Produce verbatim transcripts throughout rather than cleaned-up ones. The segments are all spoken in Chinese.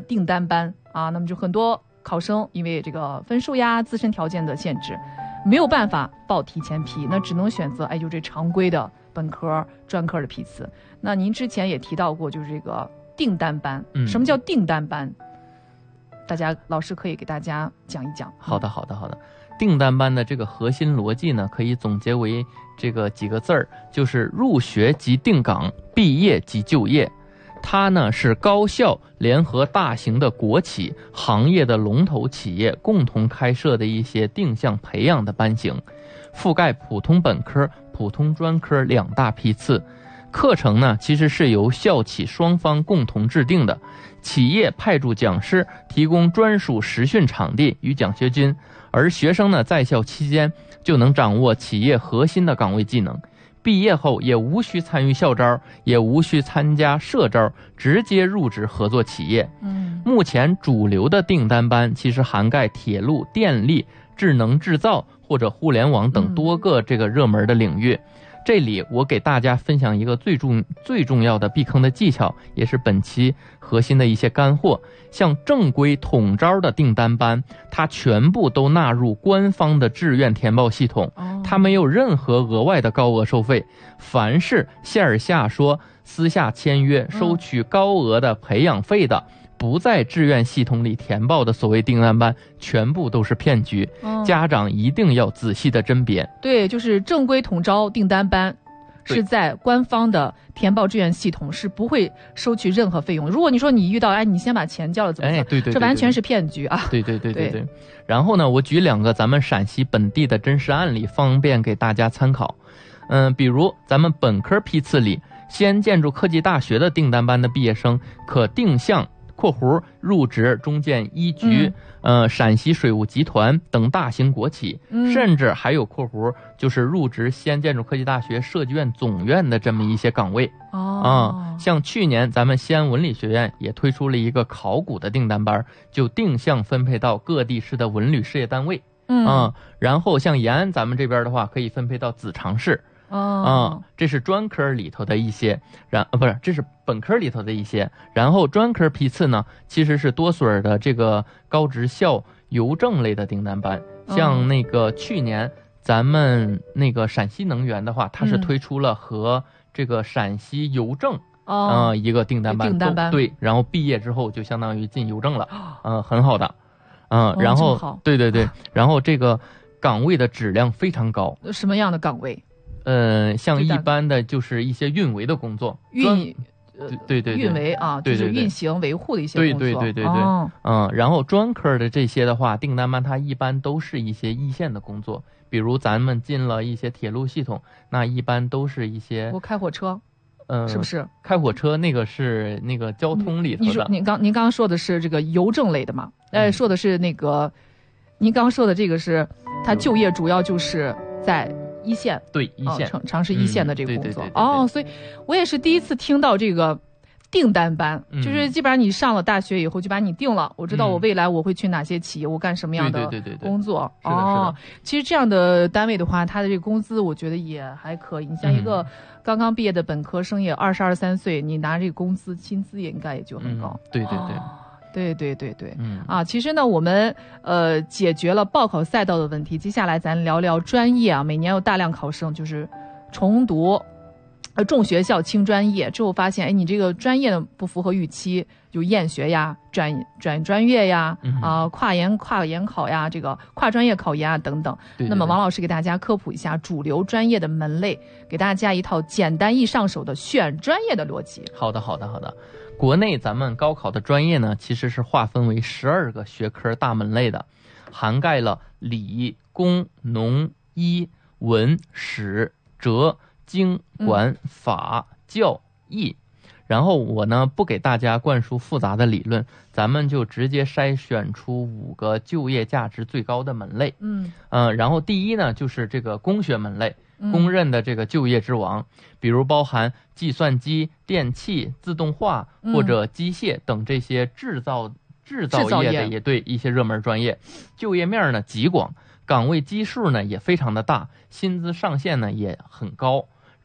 订单班啊，那么就很多考生因为这个分数呀、自身条件的限制，没有办法报提前批，那只能选择哎就这常规的本科、专科的批次。那您之前也提到过，就是这个订单班， 嗯， 什么叫订单班？大家老师可以给大家讲一讲。 好的，好的，好的。订单班的这个核心逻辑呢，可以总结为这个几个字儿，就是入学即定岗，毕业即就业。它呢是高校联合大型的国企、行业的龙头企业共同开设的一些定向培养的班型，覆盖普通本科、普通专科两大批次。课程呢其实是由校企双方共同制定的，企业派驻讲师提供专属实训场地与奖学金，而学生呢在校期间就能掌握企业核心的岗位技能，毕业后也无需参与校招，也无需参加社招，直接入职合作企业。 嗯， 目前主流的订单班其实涵盖铁路、电力、智能制造或者互联网等多个这个热门的领域。嗯，这里我给大家分享一个最重最重要的避坑的技巧，也是本期核心的一些干货。像正规统招的订单班，它全部都纳入官方的志愿填报系统，它没有任何额外的高额收费。凡是线下说私下签约收取高额的培养费的，不在志愿系统里填报的所谓订单班，全部都是骗局。 嗯， 家长一定要仔细的甄别。 对，就是正规统招订单班是在官方的填报志愿系统，是不会收取任何费用。如果你说你遇到哎，你先把钱交了怎么怎么， 哎，对 对, 对, 对， 这完全是骗局啊！ 对对对对 对, 对。然后呢，我举两个咱们陕西本地的真实案例，方便给大家参考。嗯，比如咱们本科批次里，西安建筑科技大学的订单班的毕业生可定向括弧入职中建一局、嗯、呃陕西水务集团等大型国企、嗯、甚至还有括弧就是入职西安建筑科技大学设计院总院的这么一些岗位。 哦、 嗯，像去年咱们西安文理学院也推出了一个考古的订单班，就定向分配到各地市的文旅事业单位。 嗯, 嗯，然后像延安咱们这边的话，可以分配到子长市。 哦， 嗯，这是专科里头的一些，然呃不是，这是本科里头的一些，然后专科批次呢，其实是多水的这个高职校邮政类的订单班，像那个去年咱们那个陕西能源的话，它是推出了和这个陕西邮政啊、嗯呃、一个订单班， 订单班对，然后毕业之后就相当于进邮政了，嗯、呃，很好的，嗯、呃，然后、 哦、 对对对，然后这个岗位的质量非常高， 什么样的岗位？ 呃，像一般的就是一些运维的工作， 运， 呃，对对对， 运维啊， 对对对， 就是运行维护的一些工作， 对对对对对， 哦、 嗯，然后专科的这些的话，订单班它一般都是一些一线的工作，比如咱们进了一些铁路系统，那一般都是一些我开火车， 嗯、呃， 是不是？ 开火车那个是那个交通里头的。 你说您刚您刚刚说的是这个邮政类的嘛？呃，说的是那个，您刚刚说的这个是他就业主要就是在。一线对一线、 哦、尝试一线的这个工作、 嗯、 哦，所以我也是第一次听到这个订单班、嗯，就是基本上你上了大学以后就把你定了，我知道我未来我会去哪些企业，我干什么样的工作。 对对对对对哦，其实这样的单位的话，他的这个工资我觉得也还可以。你像一个刚刚毕业的本科生，也二十二三岁，你拿这个工资薪资也应该也就很高。 嗯、对对对。 哦对对对对， 嗯啊，其实呢，我们呃解决了报考赛道的问题，接下来咱聊聊专业啊。每年有大量考生就是重读，呃，重学校轻专业之后发现，哎，你这个专业呢不符合预期，就厌学呀、转转专业呀、啊、呃、跨研跨研考呀、这个跨专业考研啊等等。 对对对， 那么王老师给大家科普一下主流专业的门类，给大家一套简单易上手的选专业的逻辑。 好的，好的，好的。国内咱们高考的专业呢，其实是划分为十二个学科大门类的，涵盖了理、工、农、医、文、史、哲、经、管、法、教、义。然后我呢不给大家灌输复杂的理论，咱们就直接筛选出五个就业价值最高的门类。 嗯， 呃，然后第一呢就是这个工学门类。公认的这个就业之王、嗯、比如包含计算机、电气、自动化或者机械等这些制造、嗯、制造业的也对一些热门专业，就业面呢极广，岗位基数呢也非常的大，薪资上限呢也很高。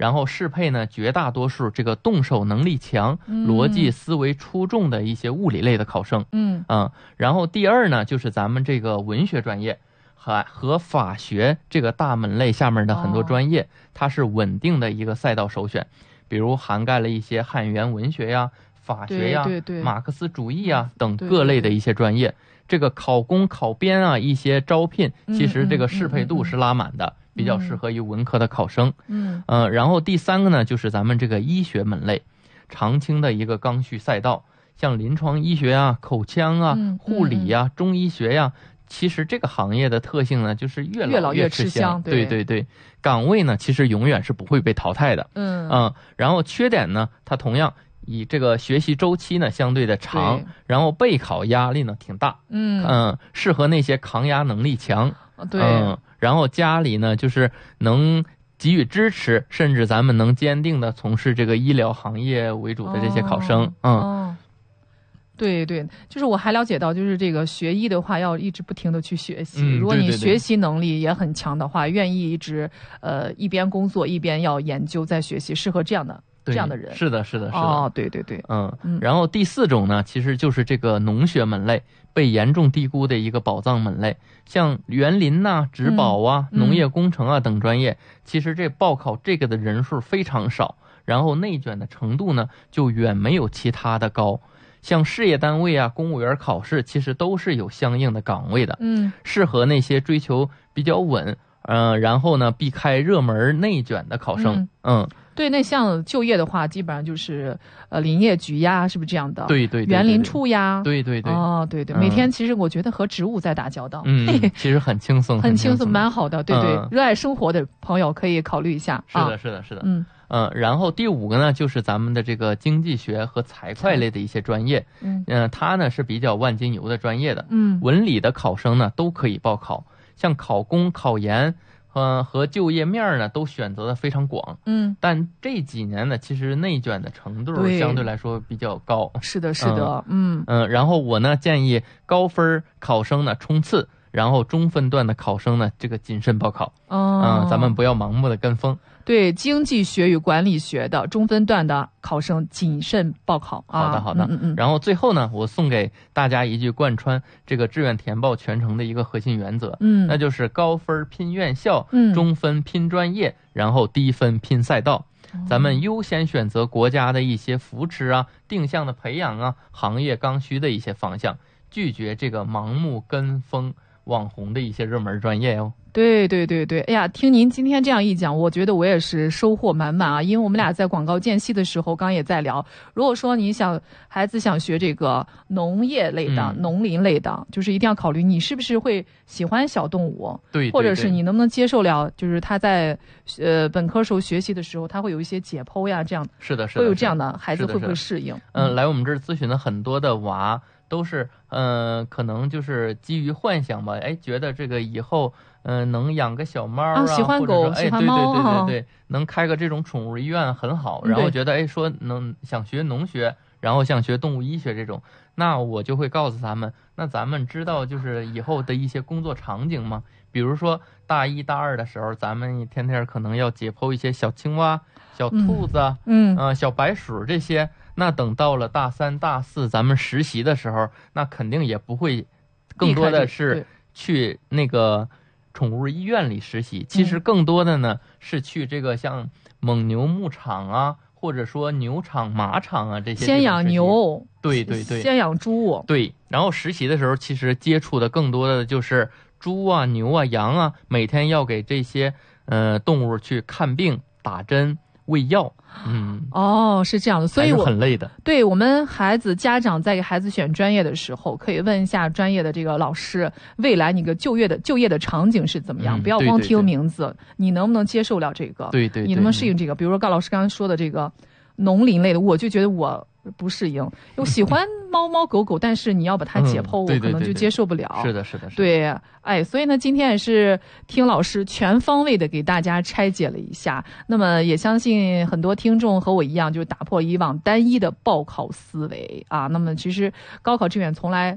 然后适配呢绝大多数这个动手能力强、 嗯、 逻辑思维出众的一些物理类的考生。 嗯嗯，然后第二呢就是咱们这个文学专业和和法学这个大门类下面的很多专业、哦、它是稳定的一个赛道首选，比如涵盖了一些汉语言文学呀、法学呀、 对对对马克思主义啊等各类的一些专业。对对对，这个考公考编啊一些招聘，其实这个适配度是拉满的，嗯嗯嗯嗯、比较适合于文科的考生。 嗯呃，然后第三个呢就是咱们这个医学门类，常青的一个刚需赛道，像临床医学啊、口腔啊、 嗯、 护理呀、 嗯、 中医学呀。其实这个行业的特性呢，就是越老越吃香。 对对对，岗位呢其实永远是不会被淘汰的。 嗯嗯，然后缺点呢，它同样以这个学习周期呢相对的长，然后备考压力呢挺大。 嗯嗯，适合那些抗压能力强。 对。 嗯，然后家里呢就是能给予支持，甚至咱们能坚定的从事这个医疗行业为主的这些考生。 哦、 嗯。 哦对对，就是我还了解到，就是这个学医的话，要一直不停的去学习。 嗯、 如果你对对对学习能力也很强的话，愿意一直呃一边工作一边要研究在学习，适合这样的这样的人。 是的，是的，是的。 哦，对对对， 嗯嗯。然后第四种呢，其实就是这个农学门类，被严重低估的一个宝藏门类，像园林呐、啊、植保啊、 嗯、 农业工程啊、嗯、等专业，其实这报考这个的人数非常少，然后内卷的程度呢，就远没有其他的高。像事业单位啊、公务员考试，其实都是有相应的岗位的， 嗯， 适合那些追求比较稳，呃，然后呢避开热门内卷的考生，嗯。嗯对，那像就业的话，基本上就是呃林业局呀，是不是这样的？ 对对 对, 对, 对， 园林处呀， 对对对， 哦对对，每天其实我觉得和植物在打交道， 嗯，其实很轻松， 很轻松，蛮好的，对对， 嗯、 热爱生活的朋友可以考虑一下。 是的，是的，是的， 嗯嗯，然后第五个呢，就是咱们的这个经济学和财会类的一些专业， 嗯嗯、呃，它呢是比较万金油的专业的， 嗯， 文理的考生呢都可以报考，像考公、考研。呃，和就业面呢都选择的非常广， 嗯， 但这几年呢，其实内卷的程度相对来说比较高。 是的，是的，嗯嗯、呃，然后我呢建议高分考生呢冲刺，然后中分段的考生呢这个谨慎报考。 哦， 嗯，咱们不要盲目的跟风。 对，经济学与管理学的中分段的考生谨慎报考。 好的，好的。 嗯嗯嗯。 然后最后呢，我送给大家一句贯穿这个志愿填报全程的一个核心原则， 嗯， 那就是高分拼院校， 嗯， 中分拼专业，然后低分拼赛道。 哦、 咱们优先选择国家的一些扶持啊、定向的培养啊、行业刚需的一些方向，拒绝这个盲目跟风网红的一些热门专业哦。 对对对对，哎呀，听您今天这样一讲，我觉得我也是收获满满啊！因为我们俩在广告间隙的时候，刚刚也在聊，如果说你想孩子想学这个农业类的、 嗯、 农林类的，就是一定要考虑你是不是会喜欢小动物， 对， 或者是你能不能接受了，就是他在呃本科时候学习的时候，他会有一些解剖呀这样， 是的，是的， 会有这样的孩子会不会适应？嗯、 呃，来我们这儿咨询的很多的娃都是，嗯、呃，可能就是基于幻想吧，哎，觉得这个以后。嗯、呃，能养个小猫 啊, 啊， 喜欢狗， 哎、 喜欢猫， 对对对对对，能开个这种宠物医院很好。然后觉得哎，说能想学农学，然后想学动物医学这种，那我就会告诉他们，那咱们知道就是以后的一些工作场景吗？比如说大一大二的时候，咱们天天可能要解剖一些小青蛙、小兔子， 嗯， 呃，小白鼠这些。那等到了大三、大四，咱们实习的时候，那肯定也不会，更多的是去那个。宠物医院里实习，其实更多的呢、嗯、是去这个像蒙牛牧场啊，或者说牛场、马场啊这些。 先养牛， 对对对， 先养猪， 对。然后实习的时候，其实接触的更多的就是猪啊、牛啊、羊啊，每天要给这些呃动物去看病、打针、喂药。嗯， 哦，是这样的，所以我很累的。 对我们孩子家长在给孩子选专业的时候，可以问一下专业的这个老师，未来你个就业的就业的场景是怎么样？ 嗯、 不要光听名字，对对对，你能不能接受了这个？ 对 对, 对， 你能不能适应这个？比如说高老师刚刚说的这个农林类的，我就觉得我不适应。我喜欢猫猫狗狗，但是你要把它解剖， 嗯、对对对对， 我可能就接受不了。 是的，是的，是的。 对，哎，所以呢，今天也是听老师全方位的给大家拆解了一下。那么也相信很多听众和我一样，就是打破以往单一的报考思维啊。那么其实高考志愿从来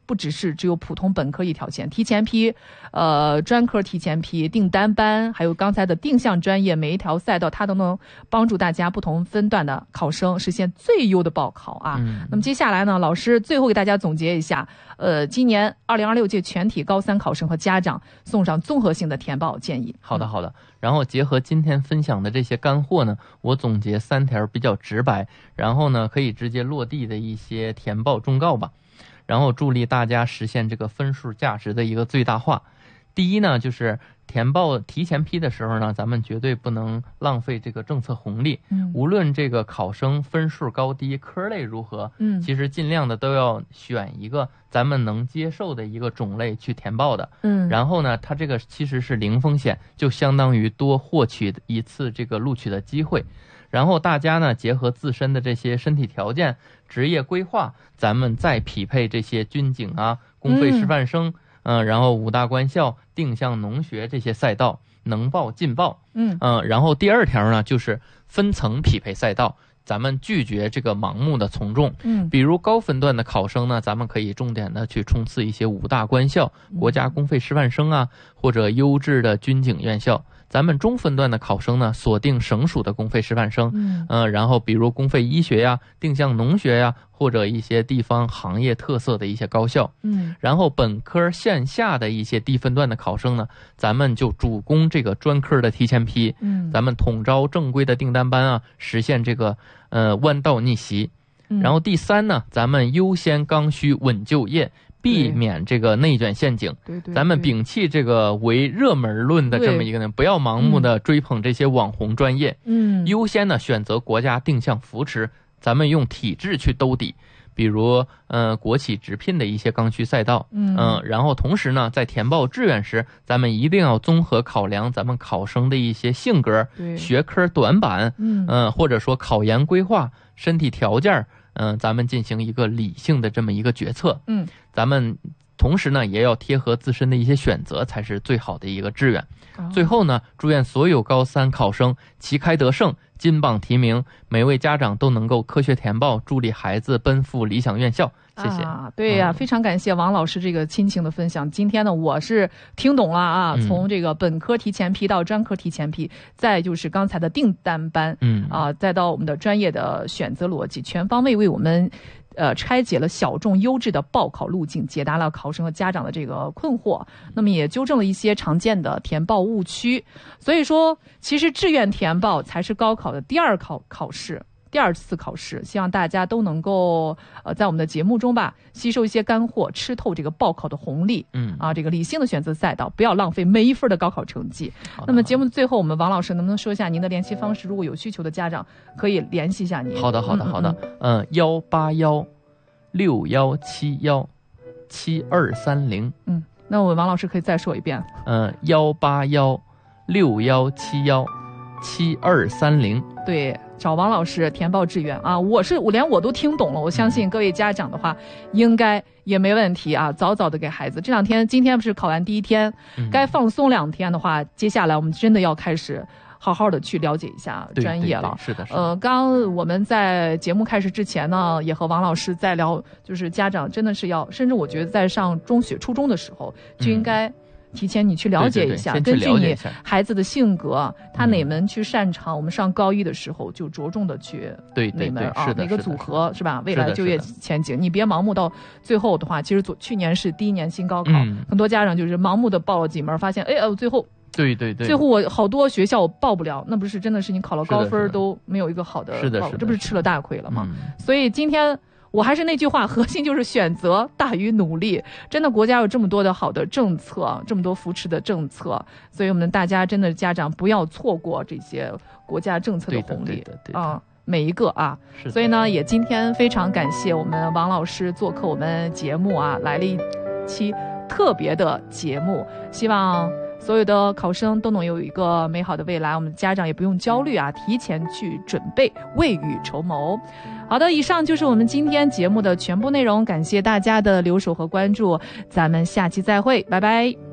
不只是只有普通本科一条线，提前批、呃专科提前批、定单班，还有刚才的定向专业，每一条赛道它都能帮助大家不同分段的考生实现最优的报考啊。 嗯、 那么接下来呢，老师最后给大家总结一下，呃，今年二零二六届全体高三考生和家长送上综合性的填报建议。 好的，好的。然后结合今天分享的这些干货呢，我总结三条比较直白，然后呢可以直接落地的一些填报忠告吧。然后助力大家实现这个分数价值的一个最大化。第一呢，就是填报提前批的时候呢，咱们绝对不能浪费这个政策红利。嗯，无论这个考生分数高低、科类如何，嗯，其实尽量的都要选一个咱们能接受的一个种类去填报的。嗯，然后呢，它这个其实是零风险，就相当于多获取一次这个录取的机会。然后大家呢，结合自身的这些身体条件、职业规划，咱们再匹配这些军警啊、公费师范生，嗯、呃，然后五大官校、定向农学这些赛道，能报尽报。嗯嗯、呃，然后第二条呢，就是分层匹配赛道。咱们拒绝这个盲目的从众，嗯，比如高分段的考生呢，咱们可以重点的去冲刺一些五大官校、国家公费师范生啊，或者优质的军警院校。咱们中分段的考生呢，锁定省属的公费师范生，嗯，呃，然后比如公费医学呀、定向农学呀，或者一些地方行业特色的一些高校，嗯，然后本科线下的一些低分段的考生呢，咱们就主攻这个专科的提前批，嗯，咱们统招正规的订单班啊，实现这个呃弯道逆袭。然后第三呢，咱们优先刚需稳就业。避免这个内卷陷阱，对对对，咱们摒弃这个唯热门论的这么一个呢，不要盲目的追捧这些网红专业，嗯，优先呢选择国家定向扶持，咱们用体制去兜底，比如呃国企直聘的一些刚需赛道，嗯、呃，然后同时呢，在填报志愿时，咱们一定要综合考量咱们考生的一些性格、学科短板，嗯、呃，或者说考研规划、身体条件。嗯、呃，咱们进行一个理性的这么一个决策。嗯，咱们同时呢，也要贴合自身的一些选择，才是最好的一个志愿。哦、最后呢，祝愿所有高三考生旗开得胜，金榜题名，每位家长都能够科学填报，助力孩子奔赴理想院校。谢谢。 啊，对呀、啊嗯，非常感谢王老师这个亲情的分享。今天呢，我是听懂了啊，嗯、从这个本科提前批到专科提前批，再就是刚才的订单班，嗯啊，再到我们的专业的选择逻辑，全方位为我们。呃，拆解了小众优质的报考路径，解答了考生和家长的这个困惑，那么也纠正了一些常见的填报误区。所以说，其实志愿填报才是高考的第二考考试。第二次考试，希望大家都能够呃在我们的节目中吧吸收一些干货，吃透这个报考的红利，嗯啊，这个理性的选择赛道，不要浪费每一分的高考成绩。那么节目的最后，我们王老师能不能说一下您的联系方式？如果有需求的家长可以联系一下您。 好的，好的，好的，嗯，幺八幺六幺七幺七二三零。 嗯，那我们王老师可以再说一遍。 嗯，幺八幺六幺七幺七二三零。 对。找王老师填报志愿啊，我是我连我都听懂了，我相信各位家长的话应该也没问题啊，早早的给孩子。这两天今天不是考完第一天，嗯、该放松两天的话，接下来我们真的要开始好好的去了解一下专业了。 是的，是的。 呃，刚我们在节目开始之前呢，也和王老师在聊，就是家长真的是要，甚至我觉得在上中学、初中的时候就应该。嗯提前你去了解一下， 对对对， 根据你孩子的性格，他哪门去擅长，嗯、我们上高一的时候就着重的去对对对啊哪个组合是吧？未来就业前景， 是你别盲目到最后的话，其实去年是第一年新高考，嗯、很多家长就是盲目的报了几门，发现哎呃最后。 对对对， 最后我好多学校我报不了，那不是真的是你考了高分都没有一个好的是的，是的， 这不是吃了大亏了吗？嗯、所以今天。我还是那句话，核心就是选择大于努力。真的，国家有这么多的好的政策，这么多扶持的政策，所以我们大家真的家长不要错过这些国家政策的红利啊，每一个啊。所以呢，也今天非常感谢我们王老师做客我们节目啊，来了一期特别的节目，希望。所有的考生都能有一个美好的未来，我们家长也不用焦虑啊，提前去准备，未雨绸缪。好的，以上就是我们今天节目的全部内容，感谢大家的留守和关注，咱们下期再会，拜拜。